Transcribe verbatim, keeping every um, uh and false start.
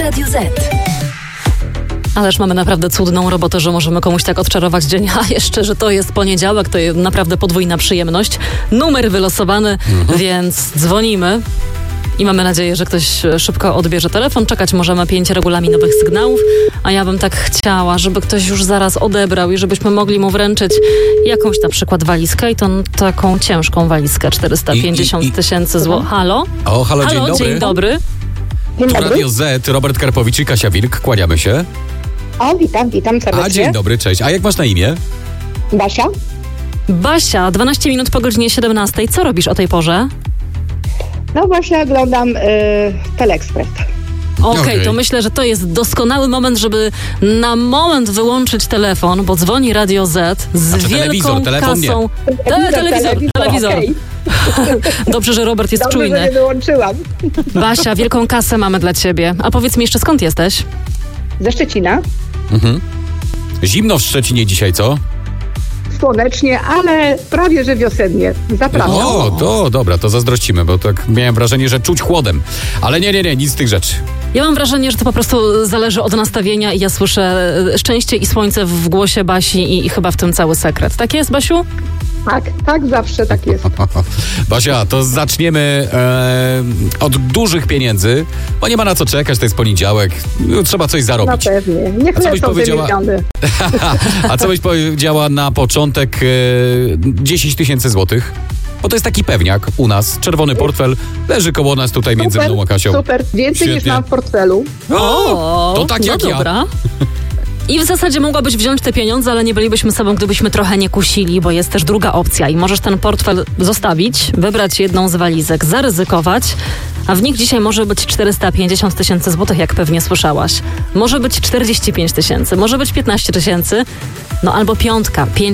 Radio Z. Ależ mamy naprawdę cudną robotę, że możemy komuś tak odczarować dzień, a jeszcze, że to jest poniedziałek, to jest naprawdę podwójna przyjemność. Numer wylosowany, mhm. więc dzwonimy i mamy nadzieję, że ktoś szybko odbierze telefon. Czekać możemy pięć regulaminowych sygnałów, a ja bym tak chciała, żeby ktoś już zaraz odebrał i żebyśmy mogli mu wręczyć jakąś na przykład walizkę i to taką ciężką walizkę, czterysta pięćdziesiąt tysięcy złotych. Halo? O, halo, halo, dzień dobry. Dzień dobry. Dzień Tu dobry. Radio Z, Robert Karpowicz i Kasia Wilk, kłaniamy się. O, witam, witam serdecznie. A, dzień dobry, cześć. A jak masz na imię? Basia? Basia, dwanaście minut po godzinie siedemnastej. Co robisz o tej porze? No właśnie oglądam y, Teleekspres. Okej, okay, Okej. to myślę, że to jest doskonały moment, żeby na moment wyłączyć telefon, bo dzwoni Radio Z z Znaczy wielką telewizor, telefon nie. kasą. Te, telewizor, telewizor. okej. Dobrze, że Robert jest Dobrze, że czujny. nie wyłączyłam. Basia, wielką kasę mamy dla ciebie. A powiedz mi jeszcze, skąd jesteś? Ze Szczecina. Mhm. Zimno w Szczecinie dzisiaj, co? Słonecznie, ale prawie że wiosennie. Zapraszam. O, to dobra, to zazdrościmy, bo tak miałem wrażenie, że czuć chłodem. Ale nie, nie, nie, nic z tych rzeczy. Ja mam wrażenie, że to po prostu zależy od nastawienia i ja słyszę szczęście i słońce w głosie Basi i, i chyba w tym cały sekret. Tak jest, Basiu? Tak, tak, zawsze tak jest. Basia, to zaczniemy e, od dużych pieniędzy, bo nie ma na co czekać, to jest poniedziałek, no, trzeba coś No zarobić. pewnie. Niech A co byś lecą te powiedziała? miliony. A co byś powiedziała na początek e, dziesięć tysięcy złotych? Bo to jest taki pewniak u nas, czerwony portfel, leży koło nas tutaj między Super, mną a Kasią. super. Więcej niż Świetnie. mam w portfelu. O, to tak no jak dobra. ja. I w zasadzie mogłabyś wziąć te pieniądze, ale nie bylibyśmy sobą, gdybyśmy trochę nie kusili, bo jest też druga opcja i możesz ten portfel zostawić, wybrać jedną z walizek, zaryzykować, a w nich dzisiaj może być czterysta pięćdziesiąt tysięcy złotych, jak pewnie słyszałaś. Może być czterdzieści pięć tysięcy, może być piętnaście tysięcy, no albo piątka, pięć